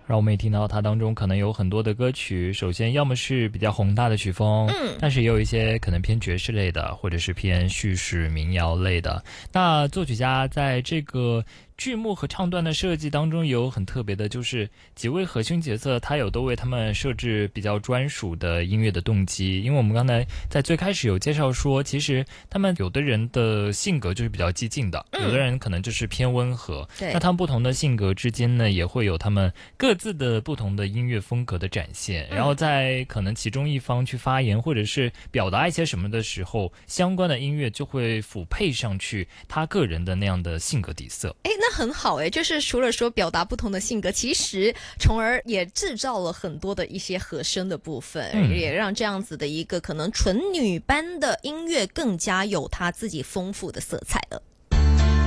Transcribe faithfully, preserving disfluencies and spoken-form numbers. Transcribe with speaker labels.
Speaker 1: 然后我们也听到它当中可能有很多的歌曲，首先要么是比较宏大的曲风，
Speaker 2: 嗯，
Speaker 1: 但是也有一些可能偏爵士类的，或者是偏叙事民谣类的。那作曲家在这个剧目和唱段的设计当中有很特别的，就是几位核心角色，他有都为他们设置比较专属的音乐的动机。因为我们刚才在最开始有介绍说，其实他们有的人的性格就是比较激进的，
Speaker 2: 嗯、
Speaker 1: 有的人可能就是偏温和。
Speaker 2: 对，
Speaker 1: 那他们不同的性格之间呢，也会有他们各自的不同的音乐风格的展现。
Speaker 2: 嗯、
Speaker 1: 然后在可能其中一方去发言或者是表达一些什么的时候，相关的音乐就会辅配上去他个人的那样的性格底色。
Speaker 2: 诶，那很好诶，就是除了说表达不同的性格，其实从而也制造了很多的一些和声的部分，嗯、也让这样子的一个可能纯女班的音乐更加有它自己丰富的色彩了。